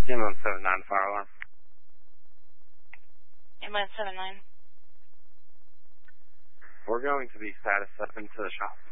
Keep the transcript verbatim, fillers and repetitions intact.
Ambulance seven nine, fire alarm. Ambulance seven nine. We're going to the status up into the shop.